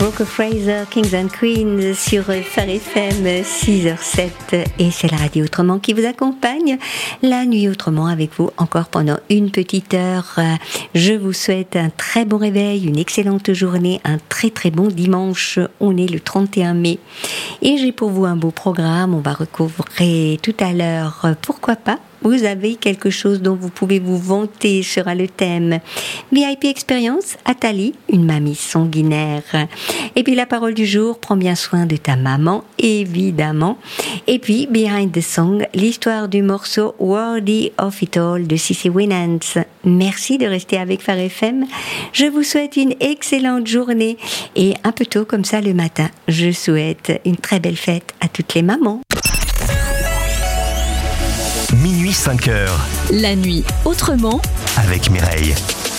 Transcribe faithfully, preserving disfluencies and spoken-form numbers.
Brooke Fraser, Kings and Queens sur Phare F M six heures sept, et c'est la radio Autrement qui vous accompagne la nuit autrement avec vous encore pendant une petite heure. Je vous souhaite un très bon réveil, une excellente journée, un très très bon dimanche. On est le trente et un mai et j'ai pour vous un beau programme. On va recouvrer tout à l'heure, pourquoi pas, vous avez quelque chose dont vous pouvez vous vanter, sera le thème. V I P Experience, Atali, une mamie sanguinaire. Et puis la parole du jour, prends bien soin de ta maman, évidemment. Et puis Behind the Song, l'histoire du morceau Worthy of It All de Cissy Winans. Merci de rester avec Phare F M. Je vous souhaite une excellente journée et un peu tôt comme ça le matin, je souhaite une très belle fête à toutes les mamans. Minuit cinq heures. La nuit autrement avec Mireille.